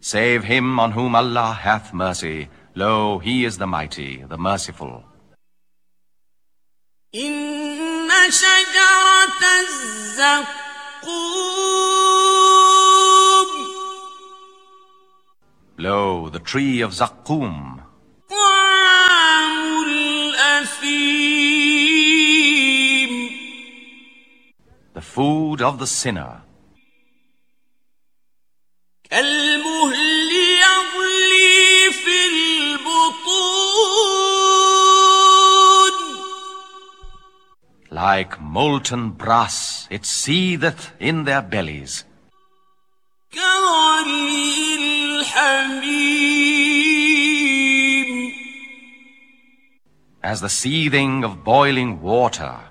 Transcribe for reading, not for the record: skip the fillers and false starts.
Save him on whom Allah hath mercy. Lo, he is the mighty, the merciful. Inna shajarat az-zaqqum. Lo, the tree of Zaqqum. Ta'amul athim. The food of the sinner. كالمهل يغلي في البطون. Like molten brass, it seetheth in their bellies. كغلي الحميم. As the seething of boiling water.